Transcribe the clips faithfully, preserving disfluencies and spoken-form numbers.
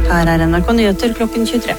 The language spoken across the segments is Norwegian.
Her er N R K Nyheter klokken tjuetre.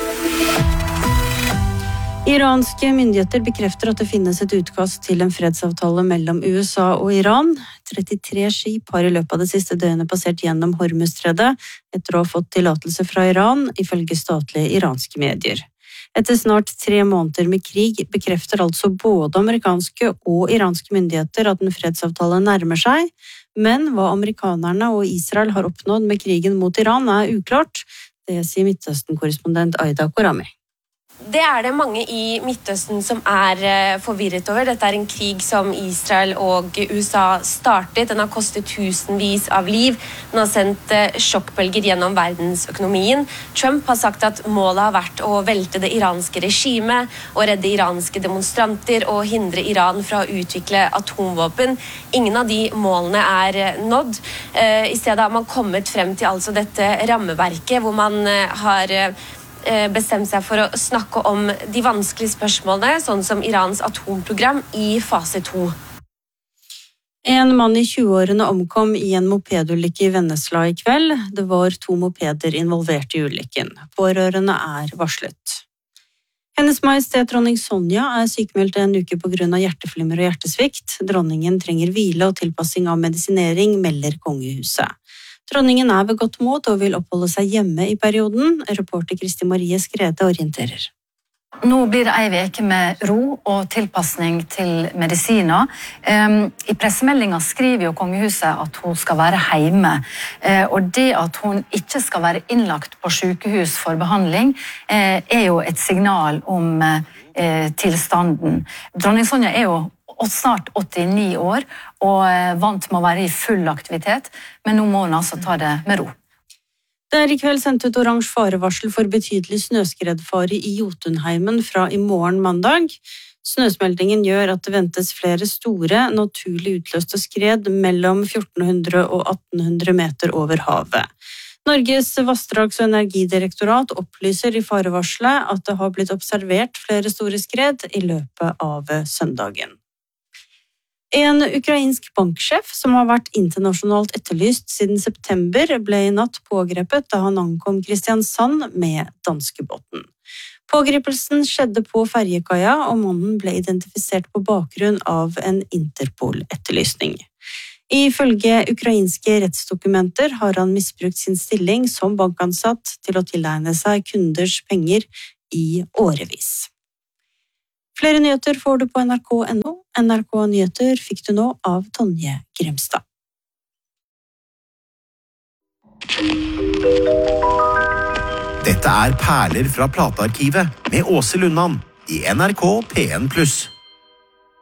Iranske myndigheter bekrefter at det finnes et utkast til en fredsavtale mellom U S A og Iran. trettitre skip har i løpet av det siste døgnet passert gjennom Hormuzstredet etter å ha fått tillatelse fra Iran, ifølge statlige iranske medier. Etter snart tre måneder med krig bekrefter altså både amerikanske og iranske myndigheter at en fredsavtale nærmer seg, men hva amerikanerne og Israel har oppnådd med krigen mot Iran er uklart. Det sier Midtøsten-korrespondent Aida Korami. Det er det mange i Midtøsten som er forvirret over. Dette er en krig som Israel og U S A startet. Den har kostet tusenvis av liv. Den har sendt sjokkbølger gjennom verdensøkonomien. Trump har sagt at målet har vært å velte det iranske regimet, og redde iranske demonstranter og hindre Iran fra å utvikle atomvåpen. Ingen av de målene er nådd. I stedet har man kommet frem til altså dette rammeverket, hvor man har bestemt seg for å snakke om de vanskelige spørsmålene, sånn som Irans atomprogram i fase to. En mann i tjueårene omkom i en mopedulykke i Vennesla i kveld. Det var to mopeder involvert i ulykken. Pårørende er varslet. Hennes Majestet dronning Sonja er sykmeldt en uke på grunn av hjerteflimmer og hjertesvikt. Dronningen trenger hvile og tilpassing av medisinering, melder kongehuset. Dronningen er ved godt mot og vil oppholde seg hjemme i perioden. Reporter Kristi Marie Skrede orienterer. Nå blir det en veke med ro og tilpassning til medisiner. I pressemeldingen skriver jo kongehuset at hun skal være hjemme, og det at hun ikke skal være innlagt på sykehus for behandling er jo et signal om tilstanden. Dronning Sonja er jo og snart åttini år, og vant med å være i full aktivitet, men nå må hun altså ta det med ro. Det er i kveld sendt ut oransje farevarsel for betydelig snøskredfare i Jotunheimen fra i morgen mandag. Snøsmeltingen gjør at det ventes flere store, naturlig utløste skred mellom fjorten hundre og atten hundre meter over havet. Norges vassdrags- og energidirektorat opplyser i farevarselet at det har blitt observert flere store skred i løpet av søndagen. En ukrainsk banksjef som har vært internasjonalt etterlyst siden september, ble i natt pågrepet da han ankom Kristiansand med danskebåten. Pågripelsen skjedde på ferjekaia, og mannen ble identifisert på bakgrunn av en Interpol-etterlysning. Ifølge ukrainske rettsdokumenter har han misbrukt sin stilling som bankansatt til å tilegne seg kunders penger i årevis. Flere nyheter får du på N R K punktum N O. N R K Nyheter fikk du nå av Tonje Grimstad. Dette er Perler fra platearkivet med Åse Lundan i N R K P en pluss.